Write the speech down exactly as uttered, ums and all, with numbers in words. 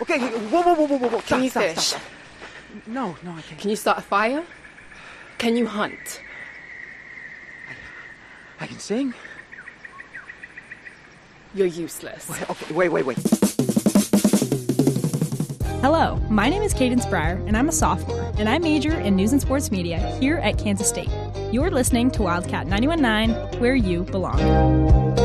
Okay, whoa, whoa, whoa, whoa, whoa, whoa. Stop, Can you stop, fish? Stop, stop. No, no, I can't. Can you start a fire? Can you hunt? I, I can sing. You're useless. Wait, okay, wait, wait, wait. Hello, my name is Cadence Breyer, and I'm a sophomore, and I major in news and sports media here at Kansas State. You're listening to Wildcat ninety-one point nine, where you belong.